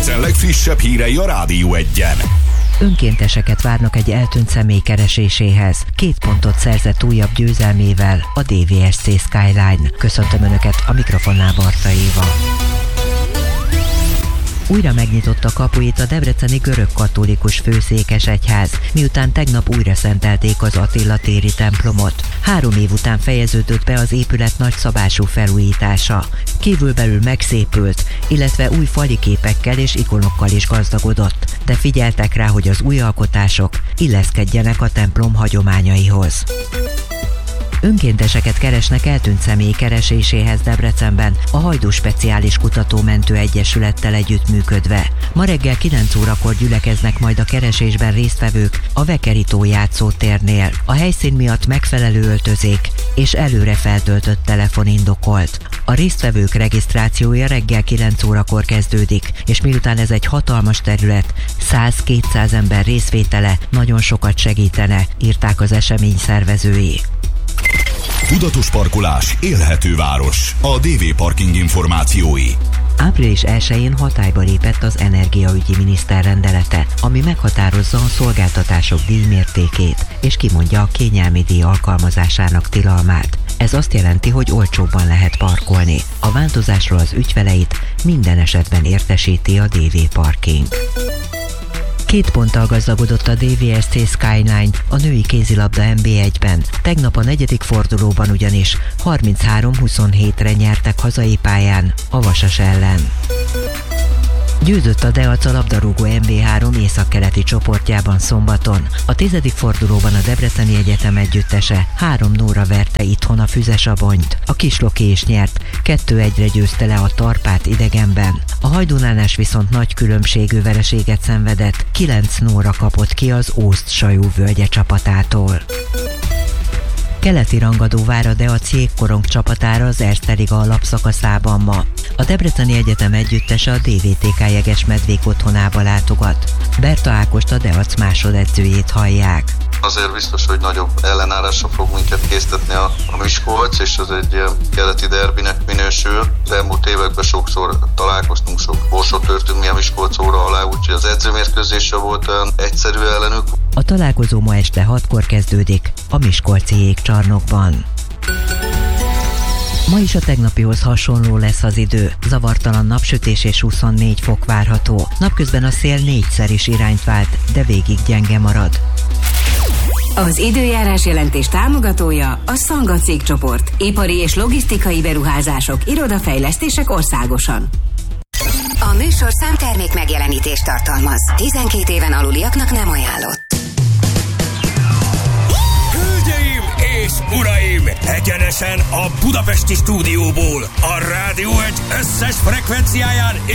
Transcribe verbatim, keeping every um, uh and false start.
Debrecen legfrissebb hírei a Rádió Egyen. Önkénteseket várnak egy eltűnt személy kereséséhez. Két pontot szerzett újabb győzelmével a dé vé es cé Skyline. Köszöntöm Önöket, a mikrofonnál Barta Éva. Újra megnyitotta kapuit a debreceni görög-katolikus főszékesegyház, miután tegnap újra szentelték az Attila téri templomot. Három év után fejeződött be az épület nagyszabású felújítása. Kívülbelül megszépült, illetve új fali képekkel és ikonokkal is gazdagodott, de figyeltek rá, hogy az új alkotások illeszkedjenek a templom hagyományaihoz. Önkénteseket keresnek eltűnt személy kereséséhez Debrecenben a Hajdú Speciális Kutatómentő Egyesülettel együttműködve. Ma reggel kilenc órakor gyülekeznek majd a keresésben résztvevők a Vekeri tó játszótérnél. A helyszín miatt megfelelő öltözék és előre feltöltött telefon indokolt. A résztvevők regisztrációja reggel kilenc órakor kezdődik, és miután ez egy hatalmas terület, száz-kétszáz ember részvétele nagyon sokat segítene, írták az esemény szervezői. Tudatos parkolás, élhető város. A dé vé Parking információi. április elsején hatályba lépett az energiaügyi miniszter rendelete, ami meghatározza a szolgáltatások díjmértékét, és kimondja a kényelmi díj alkalmazásának tilalmát. Ez azt jelenti, hogy olcsóbban lehet parkolni. A változásról az ügyfeleit minden esetben értesíti a dé vé Parking. Két ponttal gazdagodott a dé vé es cé Skyline a női kézilabda en bé egyben. Tegnap a negyedik fordulóban ugyanis harminchárom huszonhétre nyertek hazai pályán a Vasas ellen. Győzött a Deac a labdarúgó en bé három északkeleti csoportjában szombaton. A tizedik fordulóban a Debreceni Egyetem együttese három nullra verte itthon a Füzesabonyt. A Kisloki is nyert, kettő egyre győzte le a Tarpát idegenben. A Hajdúnánás viszont nagy különbségű vereséget szenvedett, kilenc nullra kapott ki az Ószt-Sajú völgye csapatától. Keleti rangadó vár a Deac jégkorong csapatára az Erste Liga alapszakaszában ma. A Debreceni Egyetem együttese a dé vé té ká Jegesmedvék otthonába látogat. Berta Ákost, a Deac másodedzőjét hallják. Azért biztos, hogy nagyobb ellenállásra fog minket késztetni a, a Miskolc, és az egy ilyen keleti derbinek minősül. Az elmúlt években sokszor találkoztunk, sok borsot törtünk mi a Miskolc óra alá, úgyhogy az edzőmérkőzésre volt olyan egyszerű ellenük. A találkozó ma este hatkor kezdődik a Miskolci jégcsarnokban. Ma is a tegnapihoz hasonló lesz az idő. Zavartalan napsütés és huszonnégy fok várható. Napközben a szél négyszer is irányt vált, de végig gyenge marad. Az időjárás jelentés támogatója a Szanga cégcsoport. Ipari és logisztikai beruházások, irodafejlesztések országosan. A műsorszám termék megjelenítést tartalmaz. tizenkét éven aluliaknak nem ajánlott. Hölgyeim és uraim! Egyenesen a budapesti stúdióból, a Rádió Egy összes frekvenciáján